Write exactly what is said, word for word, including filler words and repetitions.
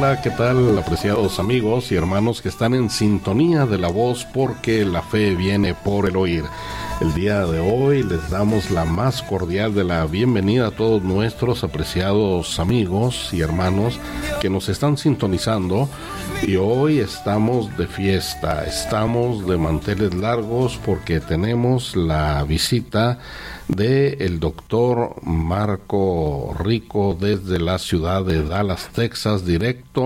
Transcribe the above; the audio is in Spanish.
hola, ¿qué tal, apreciados amigos y hermanos que están en sintonía de la voz, porque la fe viene por el oír? El día de hoy les damos la más cordial de la bienvenida a todos nuestros apreciados amigos y hermanos que nos están sintonizando, y hoy estamos de fiesta, estamos de manteles largos porque tenemos la visita de el doctor Marco Rico desde la ciudad de Dallas, Texas, directo